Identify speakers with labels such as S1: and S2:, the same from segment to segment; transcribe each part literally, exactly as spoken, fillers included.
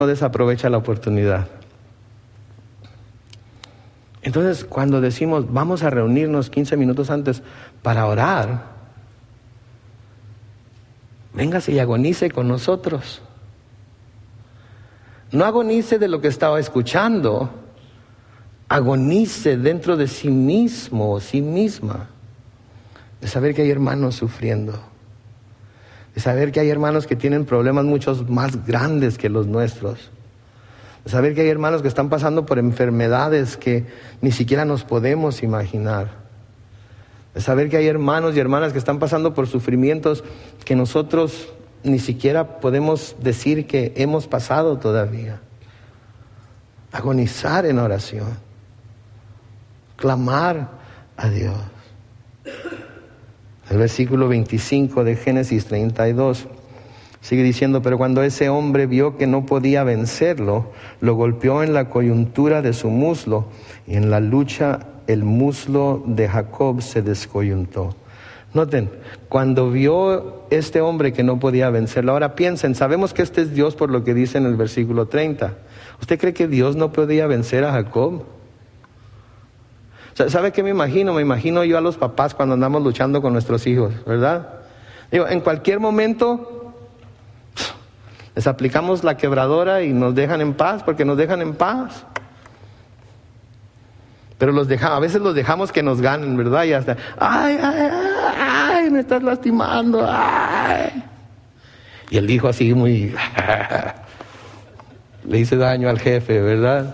S1: no desaprovecha la oportunidad. Entonces, cuando decimos vamos a reunirnos quince minutos antes para orar, véngase y agonice con nosotros. No agonice de lo que estaba escuchando, agonice dentro de sí mismo o sí misma, de saber que hay hermanos sufriendo, de saber que hay hermanos que tienen problemas muchos más grandes que los nuestros, de saber que hay hermanos que están pasando por enfermedades que ni siquiera nos podemos imaginar, de saber que hay hermanos y hermanas que están pasando por sufrimientos que nosotros ni siquiera podemos decir que hemos pasado todavía. Agonizar en oración, clamar a Dios. El versículo veinticinco de Génesis treinta y dos sigue diciendo: pero cuando ese hombre vio que no podía vencerlo, lo golpeó en la coyuntura de su muslo, y en la lucha el muslo de Jacob se descoyuntó. Noten, cuando vio este hombre que no podía vencerlo, ahora piensen, sabemos que este es Dios por lo que dice en el versículo treinta. ¿Usted cree que Dios no podía vencer a Jacob? ¿Sabe qué me imagino? Me imagino yo a los papás cuando andamos luchando con nuestros hijos, ¿verdad? Digo, en cualquier momento les aplicamos la quebradora y nos dejan en paz, porque nos dejan en paz. Pero los dejamos, a veces los dejamos que nos ganen, ¿verdad? Y hasta, ay, ay, ay, ay, me estás lastimando, ay. Y el hijo así muy, le hice daño al jefe, ¿verdad?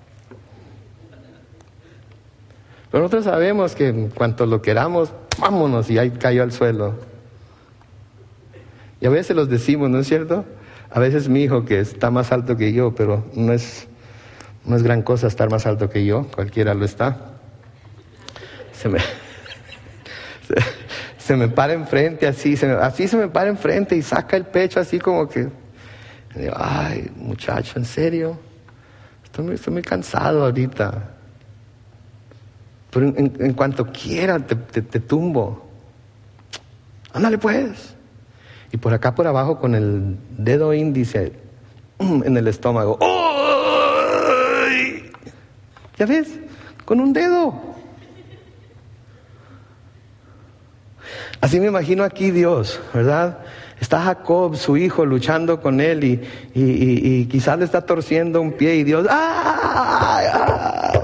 S1: Pero nosotros sabemos que en cuanto lo queramos, vámonos, y ahí cayó al suelo. Y a veces los decimos, ¿no es cierto? A veces mi hijo, que está más alto que yo, pero no es, no es gran cosa estar más alto que yo, cualquiera lo está. Se me, se, se me para enfrente así, se me, así se me para enfrente y saca el pecho así como que, y digo, ay, muchacho, ¿en serio? Estoy muy, estoy muy cansado ahorita. Pero en, en, en cuanto quiera te, te, te tumbo. Ándale pues. Y por acá por abajo con el dedo índice en el estómago. ¡Oh! ¿Ya ves? Con un dedo. Así me imagino aquí Dios, ¿verdad? Está Jacob, su hijo, luchando con él y, y, y, y quizás le está torciendo un pie y Dios, ¡ay! ¡ay!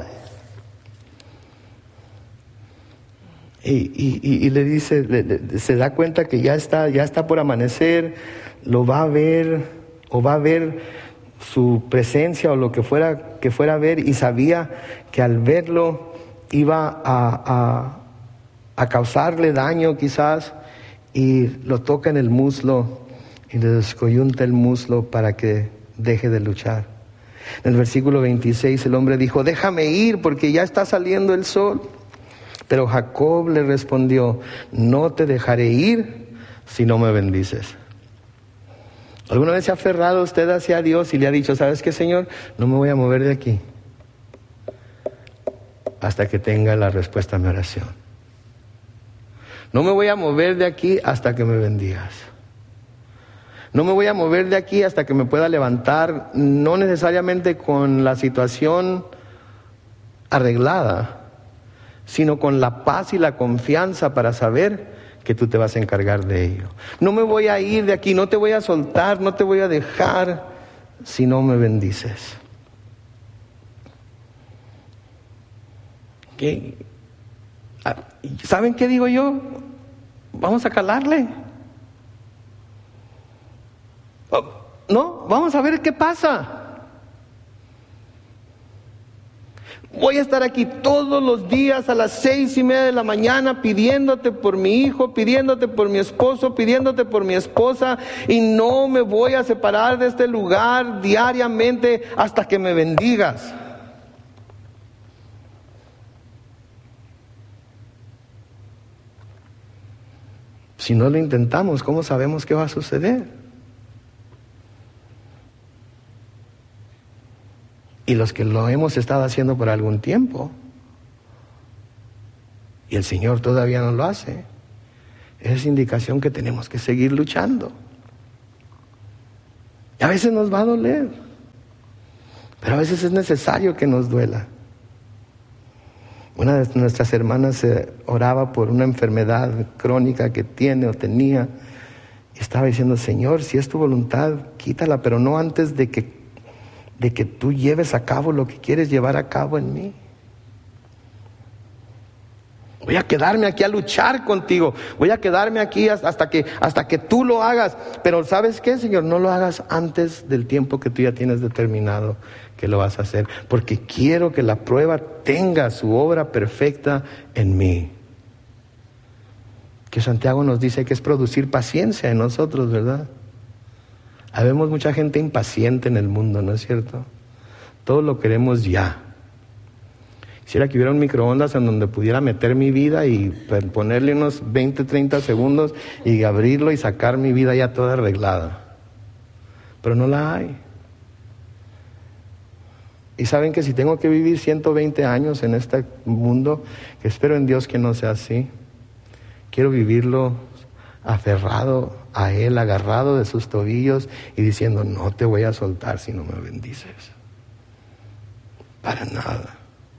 S1: Y, y, y le dice, le, le, se da cuenta que ya está, ya está por amanecer, lo va a ver, o va a ver su presencia o lo que fuera, que fuera a ver, y sabía que al verlo iba a, a, a causarle daño quizás, y lo toca en el muslo y le descoyunta el muslo para que deje de luchar. En el versículo veintiséis el hombre dijo, déjame ir porque ya está saliendo el sol. Pero Jacob le respondió, no te dejaré ir si no me bendices. ¿Alguna vez se ha aferrado usted hacia Dios y le ha dicho, ¿sabes qué, Señor? No me voy a mover de aquí hasta que tenga la respuesta a mi oración. No me voy a mover de aquí hasta que me bendigas. No me voy a mover de aquí hasta que me pueda levantar, no necesariamente con la situación arreglada, sino con la paz y la confianza para saber que tú te vas a encargar de ello. No me voy a ir de aquí, no te voy a soltar, no te voy a dejar si no me bendices. ¿Qué? ¿Saben qué digo yo? Vamos a calarle. No, vamos a ver qué pasa. Voy a estar aquí todos los días a las seis y media de la mañana pidiéndote por mi hijo, pidiéndote por mi esposo, pidiéndote por mi esposa, y no me voy a separar de este lugar diariamente hasta que me bendigas. Si no lo intentamos, ¿cómo sabemos qué va a suceder? Y los que lo hemos estado haciendo por algún tiempo, y el Señor todavía no lo hace, es indicación que tenemos que seguir luchando. Y a veces nos va a doler, Pero a veces es necesario que nos duela. Una de nuestras hermanas eh, oraba por una enfermedad crónica que tiene o tenía. Y estaba diciendo, Señor, si es tu voluntad, quítala, pero no antes de que, de que tú lleves a cabo lo que quieres llevar a cabo en mí. Voy a quedarme aquí a luchar contigo. Voy a quedarme aquí hasta que, hasta que tú lo hagas. Pero ¿sabes qué, Señor? No lo hagas antes del tiempo que tú ya tienes determinado que lo vas a hacer. Porque quiero que la prueba tenga su obra perfecta en mí. Que Santiago nos dice que es producir paciencia en nosotros, ¿verdad? Habemos mucha gente impaciente en el mundo, ¿no es cierto? Todo lo queremos ya. Quisiera que hubiera un microondas en donde pudiera meter mi vida y ponerle unos veinte, treinta segundos y abrirlo y sacar mi vida ya toda arreglada. Pero no la hay. Y saben que si tengo que vivir ciento veinte años en este mundo, que espero en Dios que no sea así, quiero vivirlo aferrado a Él, agarrado de sus tobillos y diciendo, no te voy a soltar si no me bendices. Para nada.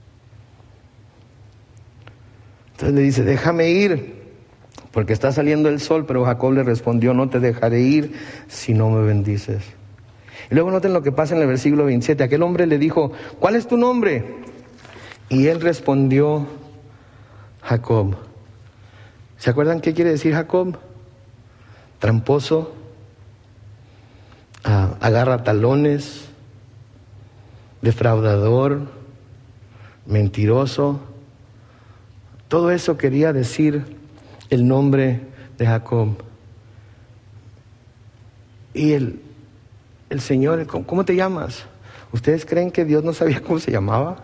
S1: Entonces le dice, déjame ir, porque está saliendo el sol, pero Jacob le respondió, no te dejaré ir si no me bendices. Y luego noten lo que pasa en el versículo veintisiete, aquel hombre le dijo, ¿cuál es tu nombre? Y él respondió, Jacob. ¿Se acuerdan qué quiere decir Jacob? Tramposo, ah, agarra talones, defraudador, mentiroso. Todo eso quería decir el nombre de Jacob. Y el, el Señor, ¿cómo te llamas? ¿Ustedes creen que Dios no sabía cómo se llamaba?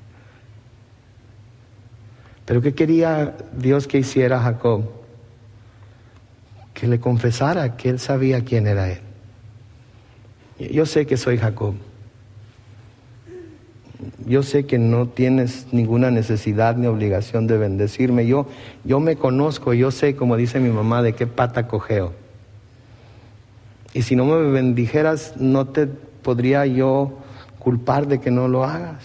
S1: ¿Pero qué quería Dios que hiciera Jacob? Que le confesara que él sabía quién era él. Yo sé que soy Jacob. Yo sé que no tienes ninguna necesidad ni obligación de bendecirme. Yo, yo me conozco, yo sé, como dice mi mamá, de qué pata cojeo. Y si no me bendijeras, no te podría yo culpar de que no lo hagas.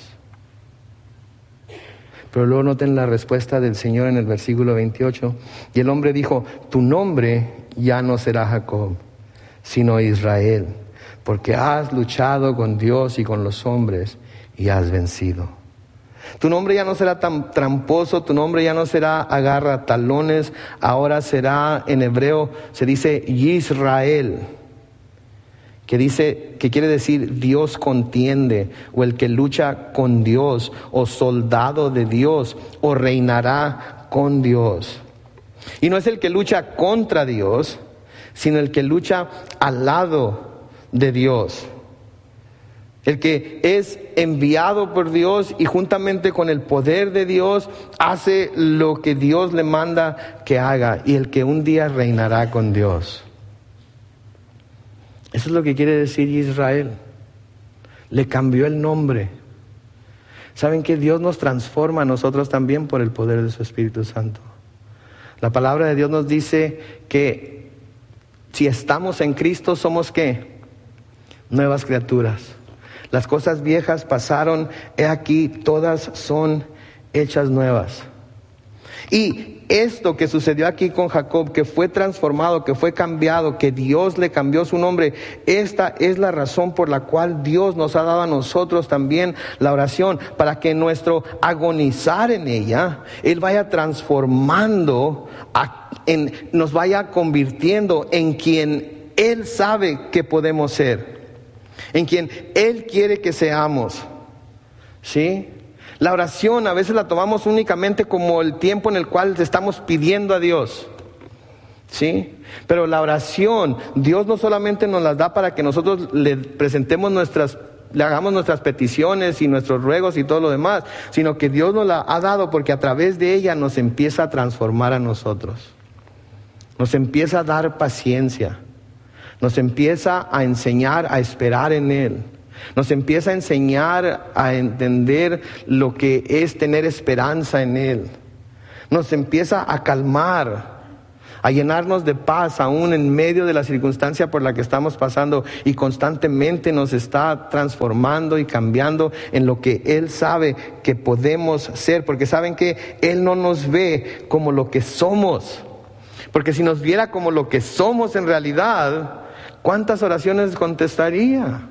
S1: Pero luego noten la respuesta del Señor en el versículo veintiocho. Y el hombre dijo, tu nombre ya no será Jacob, sino Israel, porque has luchado con Dios y con los hombres y has vencido. Tu nombre ya no será tan tramposo, tu nombre ya no será agarra talones, ahora será, en hebreo se dice Yisrael, que dice, que quiere decir Dios contiende, o el que lucha con Dios, o soldado de Dios, o reinará con Dios. Y no es el que lucha contra Dios, sino el que lucha al lado de Dios. El que es enviado por Dios y juntamente con el poder de Dios hace lo que Dios le manda que haga, y el que un día reinará con Dios. Eso es lo que quiere decir Israel. Le cambió el nombre. ¿Saben que Dios nos transforma a nosotros también por el poder de su Espíritu Santo? La palabra de Dios nos dice que si estamos en Cristo, ¿somos qué? Nuevas criaturas. Las cosas viejas pasaron, he aquí, todas son hechas nuevas. Y esto que sucedió aquí con Jacob, que fue transformado, que fue cambiado, que Dios le cambió su nombre, esta es la razón por la cual Dios nos ha dado a nosotros también la oración, para que nuestro agonizar en ella, Él vaya transformando, a, en, nos vaya convirtiendo en quien Él sabe que podemos ser, en quien Él quiere que seamos, ¿sí? La oración a veces la tomamos únicamente como el tiempo en el cual estamos pidiendo a Dios, ¿sí? Pero la oración, Dios no solamente nos las da para que nosotros le presentemos nuestras, le hagamos nuestras peticiones y nuestros ruegos y todo lo demás, sino que Dios nos la ha dado porque a través de ella nos empieza a transformar a nosotros, nos empieza a dar paciencia, nos empieza a enseñar a esperar en Él. Nos empieza a enseñar a entender lo que es tener esperanza en Él. Nos empieza a calmar, a llenarnos de paz aún en medio de la circunstancia por la que estamos pasando, y constantemente nos está transformando y cambiando en lo que Él sabe que podemos ser, porque saben que Él no nos ve como lo que somos, porque si nos viera como lo que somos en realidad, ¿cuántas oraciones contestaría?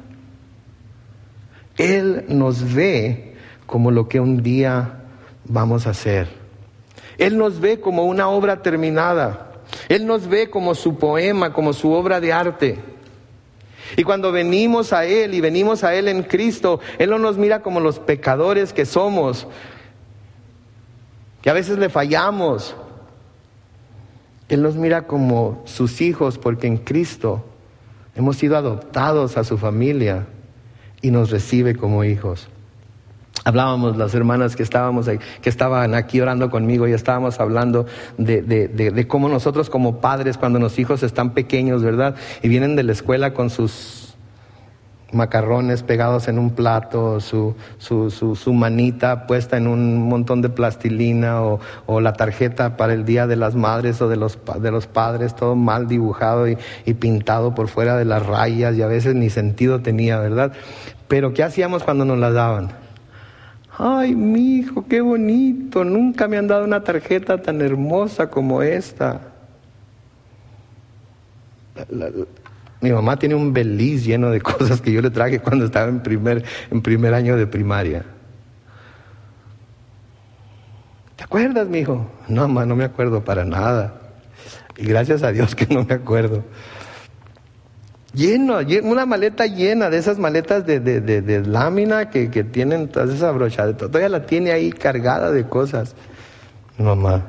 S1: Él nos ve como lo que un día vamos a ser. Él nos ve como una obra terminada. Él nos ve como su poema, como su obra de arte. Y cuando venimos a Él y venimos a Él en Cristo, Él no nos mira como los pecadores que somos, que a veces le fallamos. Él nos mira como sus hijos, porque en Cristo hemos sido adoptados a su familia y nos recibe como hijos. Hablábamos las hermanas que estábamos ahí, que estaban aquí orando conmigo, y estábamos hablando de, de, de, de cómo nosotros como padres, cuando los hijos están pequeños, ¿verdad? Y vienen de la escuela con sus macarrones pegados en un plato, su, su, su, su manita puesta en un montón de plastilina, o, o la tarjeta para el Día de las Madres o de los, de los padres, todo mal dibujado y, y pintado por fuera de las rayas, y a veces ni sentido tenía, ¿verdad? Pero ¿qué hacíamos cuando nos las daban? Ay, mi hijo, qué bonito, nunca me han dado una tarjeta tan hermosa como esta. La, la, mi mamá tiene un beliz lleno de cosas que yo le traje cuando estaba en primer, en primer año de primaria. ¿Te acuerdas, mi hijo? No, mamá, no me acuerdo para nada. Y gracias a Dios que no me acuerdo. Lleno, una maleta llena de esas maletas de, de, de, de lámina que, que tienen todas esas brochadas. Todavía la tiene ahí cargada de cosas. Mamá.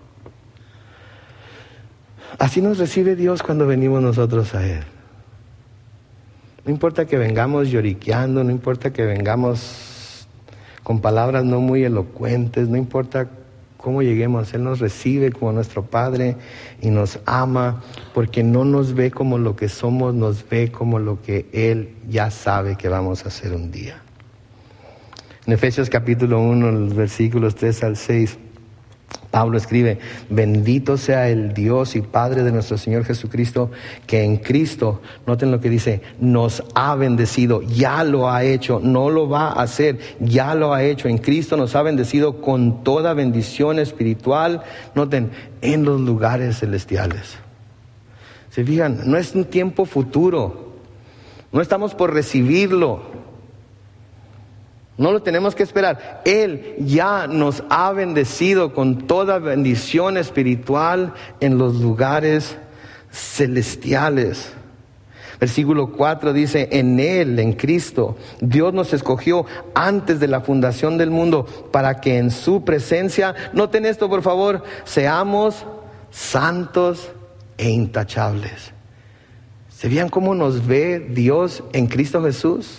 S1: Así nos recibe Dios cuando venimos nosotros a Él. No importa que vengamos lloriqueando, no importa que vengamos con palabras no muy elocuentes, no importa cómo lleguemos, Él nos recibe como nuestro Padre y nos ama, porque no nos ve como lo que somos, nos ve como lo que Él ya sabe que vamos a hacer un día. En Efesios capítulo uno, los versículos tres al seis, Pablo escribe: bendito sea el Dios y Padre de nuestro Señor Jesucristo, que en Cristo, noten lo que dice, nos ha bendecido, ya lo ha hecho, no lo va a hacer, ya lo ha hecho. En Cristo nos ha bendecido con toda bendición espiritual, noten, en los lugares celestiales. Se fijan, no es un tiempo futuro, no estamos por recibirlo. No lo tenemos que esperar. Él ya nos ha bendecido con toda bendición espiritual en los lugares celestiales. Versículo cuatro dice: en Él, en Cristo, Dios nos escogió antes de la fundación del mundo para que en su presencia, noten esto por favor, seamos santos e intachables. ¿Se vean cómo nos ve Dios en Cristo Jesús?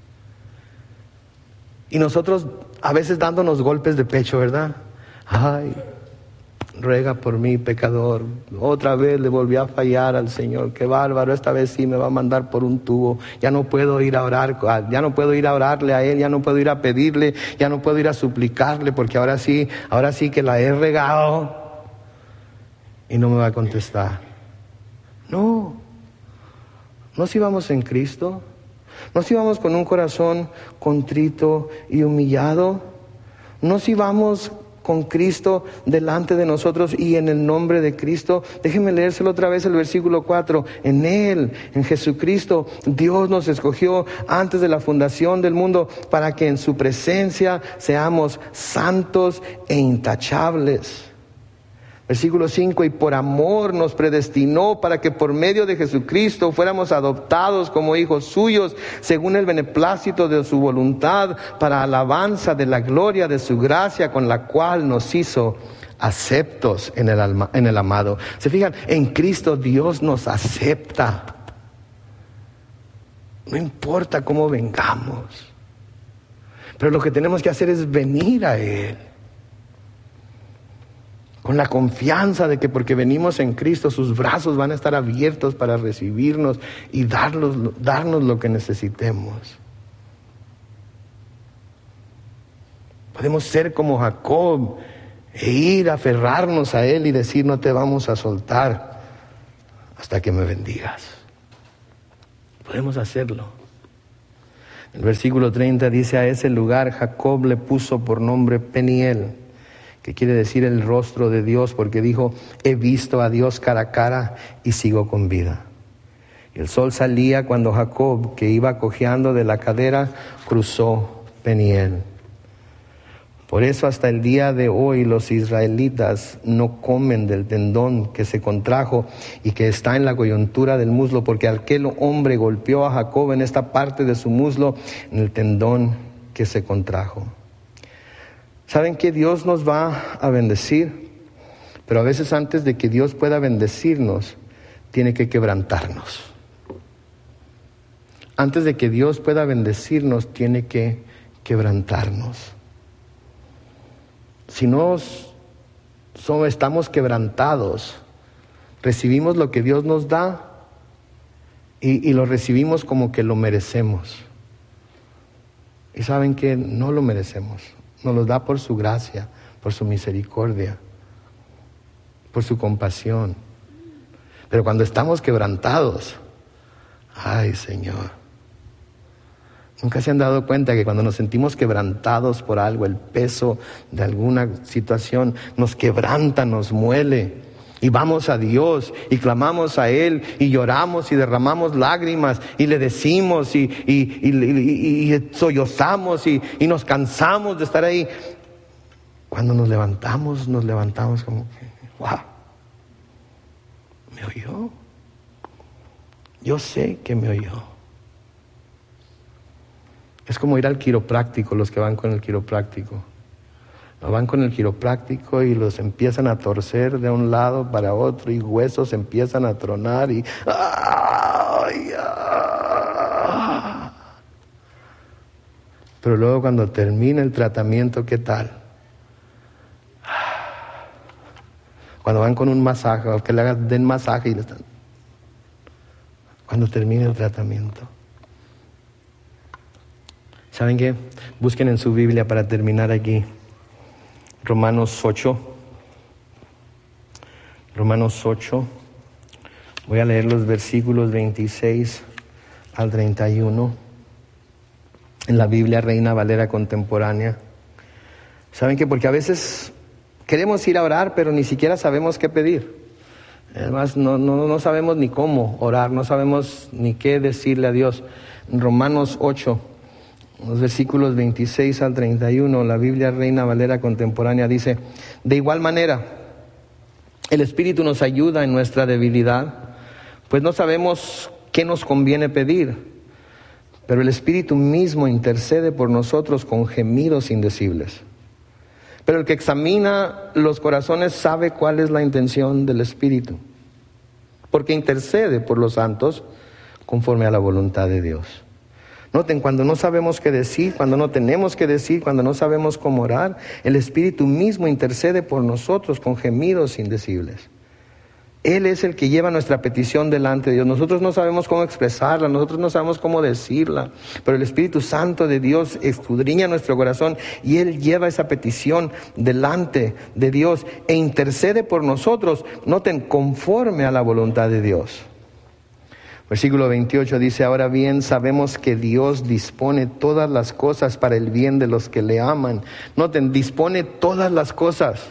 S1: Y nosotros a veces dándonos golpes de pecho, ¿verdad? Ay, ruega por mí, pecador. Otra vez le volví a fallar al Señor. Qué bárbaro, esta vez sí me va a mandar por un tubo. Ya no puedo ir a orar, ya no puedo ir a orarle a Él, ya no puedo ir a pedirle, ya no puedo ir a suplicarle, porque ahora sí, ahora sí que la he regado y no me va a contestar. No, no, si vamos en Cristo. No si vamos con un corazón contrito y humillado. No si vamos con Cristo delante de nosotros y en el nombre de Cristo. Déjenme leérselo otra vez el versículo cuatro. En Él, en Jesucristo, Dios nos escogió antes de la fundación del mundo para que en su presencia seamos santos e intachables. Versículo cinco, y por amor nos predestinó para que por medio de Jesucristo fuéramos adoptados como hijos suyos, según el beneplácito de su voluntad, para alabanza de la gloria de su gracia, con la cual nos hizo aceptos en el, alma, en el amado. ¿Se fijan? En Cristo Dios nos acepta. No importa cómo vengamos, pero lo que tenemos que hacer es venir a Él con la confianza de que porque venimos en Cristo, sus brazos van a estar abiertos para recibirnos y darnos, darnos lo que necesitemos. Podemos ser como Jacob E ir a aferrarnos a Él y decir, no te vamos a soltar hasta que me bendigas. Podemos hacerlo. El versículo treinta dice, a ese lugar Jacob le puso por nombre Peniel, que quiere decir el rostro de Dios, porque dijo, he visto a Dios cara a cara y sigo con vida. Y el sol salía cuando Jacob, que iba cojeando de la cadera, cruzó Peniel. Por eso hasta el día de hoy los israelitas no comen del tendón que se contrajo y que está en la coyuntura del muslo, porque aquel hombre golpeó a Jacob en esta parte de su muslo, en el tendón que se contrajo. ¿Saben que Dios nos va a bendecir? Pero a veces antes de que Dios pueda bendecirnos, tiene que quebrantarnos. Antes de que Dios pueda bendecirnos, tiene que quebrantarnos. Si no somos, estamos quebrantados, recibimos lo que Dios nos da y, y lo recibimos como que lo merecemos. Y saben que no lo merecemos, nos lo da por su gracia, por su misericordia, por su compasión. Pero cuando estamos quebrantados, ay Señor, ¿nunca se han dado cuenta que cuando nos sentimos quebrantados por algo, el peso de alguna situación nos quebranta, nos muele? Y vamos a Dios y clamamos a Él y lloramos y derramamos lágrimas y le decimos y, y, y, y, y sollozamos y, y nos cansamos de estar ahí. Cuando nos levantamos, nos levantamos como que, wow, ¿me oyó? Yo sé que me oyó. Es como ir al quiropráctico, los que van con el quiropráctico. Van con el quiropráctico y los empiezan a torcer de un lado para otro y huesos empiezan a tronar y... ¡ay, ah! Pero luego cuando termina el tratamiento, ¿qué tal? Cuando van con un masaje, o que le hagan, den masaje y le están... Cuando termine el tratamiento. ¿Saben qué? Busquen en su Biblia para terminar aquí. Romanos ocho. Romanos ocho. Voy a leer los versículos veintiséis al treinta y uno. En la Biblia Reina Valera Contemporánea. ¿Saben qué? Porque a veces queremos ir a orar, pero ni siquiera sabemos qué pedir. Además, no, no, no sabemos ni cómo orar, no sabemos ni qué decirle a Dios. En Romanos ocho. Los versículos veintiséis al treinta y uno, la Biblia Reina Valera Contemporánea dice, de igual manera, el Espíritu nos ayuda en nuestra debilidad, pues no sabemos qué nos conviene pedir, pero el Espíritu mismo intercede por nosotros con gemidos indecibles. Pero el que examina los corazones sabe cuál es la intención del Espíritu, porque intercede por los santos conforme a la voluntad de Dios. Noten, cuando no sabemos qué decir, cuando no tenemos que decir, cuando no sabemos cómo orar, el Espíritu mismo intercede por nosotros con gemidos indecibles. Él es el que lleva nuestra petición delante de Dios. Nosotros no sabemos cómo expresarla, nosotros no sabemos cómo decirla, pero el Espíritu Santo de Dios escudriña nuestro corazón y Él lleva esa petición delante de Dios e intercede por nosotros, noten, conforme a la voluntad de Dios. Versículo veintiocho dice, ahora bien, sabemos que Dios dispone todas las cosas para el bien de los que le aman. Noten, dispone todas las cosas.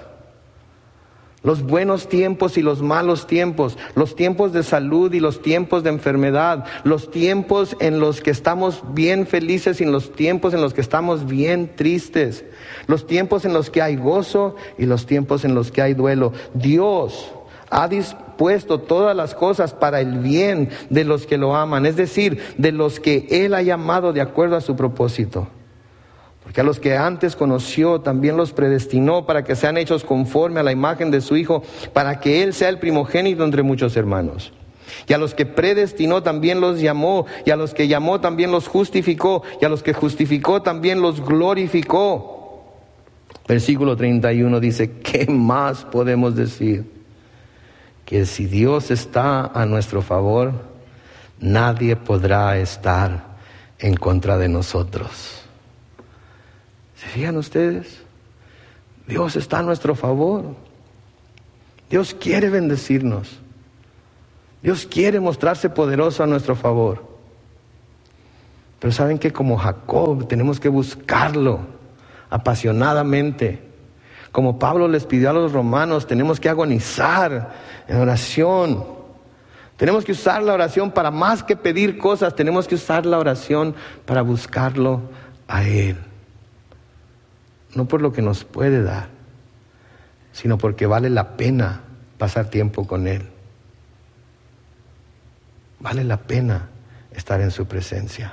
S1: Los buenos tiempos y los malos tiempos, los tiempos de salud y los tiempos de enfermedad, los tiempos en los que estamos bien felices y los tiempos en los que estamos bien tristes, los tiempos en los que hay gozo y los tiempos en los que hay duelo. Dios ha dispuesto todas las cosas para el bien de los que lo aman, es decir, de los que Él ha llamado de acuerdo a su propósito. Porque a los que antes conoció también los predestinó para que sean hechos conforme a la imagen de su Hijo, para que Él sea el primogénito entre muchos hermanos. Y a los que predestinó también los llamó, y a los que llamó también los justificó, y a los que justificó también los glorificó. Versículo treinta y uno dice, ¿qué más podemos decir? Que si Dios está a nuestro favor, nadie podrá estar en contra de nosotros. ¿Se fijan ustedes? Dios está a nuestro favor. Dios quiere bendecirnos. Dios quiere mostrarse poderoso a nuestro favor. Pero saben que como Jacob tenemos que buscarlo apasionadamente. Como Pablo les pidió a los romanos, tenemos que agonizar en oración. Tenemos que usar la oración para más que pedir cosas. Tenemos que usar la oración para buscarlo a Él. No por lo que nos puede dar, sino porque vale la pena pasar tiempo con Él. Vale la pena estar en su presencia.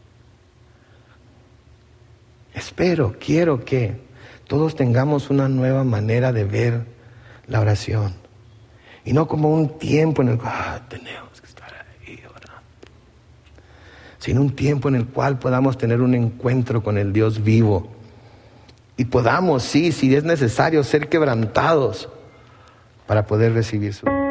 S1: Espero, quiero que todos tengamos una nueva manera de ver la oración. Y no como un tiempo en el cual ah, tenemos que estar ahí orando, sino un tiempo en el cual podamos tener un encuentro con el Dios vivo. Y podamos, sí, si es necesario, ser quebrantados para poder recibir su...